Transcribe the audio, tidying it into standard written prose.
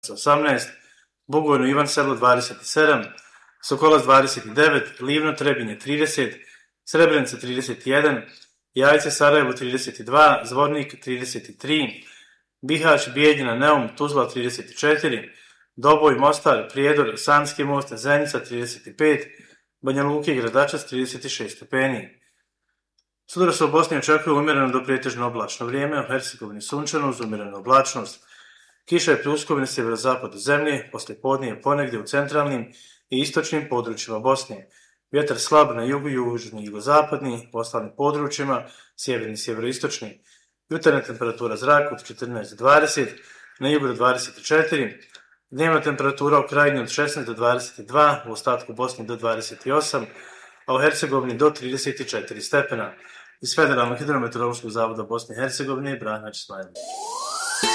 18, Bugojno Ivanselo 27, Sokolac 29, Livno Trebinje 30, Srebrenica 31, Jajce Sarajevo 32, Zvornik 33, Bihać, Bijeljina, Neum, Tuzla 34, Doboj, Mostar, Prijedor, Sanski most, Zenica 35, Banja Luka i Gradačac 36 stepeni. Sutra se u Bosni očekuje umjereno do pretežno oblačno vrijeme, u Hercegovini sunčano uz umjerenu oblačnost. Kiša je pljuskovina sjeverozapadu zemlje, poslije podnije ponegdje u centralnim i istočnim područjima Bosne. Vjetar slab na jugu, južni i jugozapadni, u ostalim područjima, sjeverni i sjeveroistočni. Jutarnja temperatura zraka od 14 do 20, na jugu do 24, dnevna temperatura u krajini od 16 do 22, u ostatku Bosne do 28, a u Hercegovini do 34 stepena. Iz Federalnog hidrometeorološkog zavoda Bosne i Hercegovine, Branić Smajl.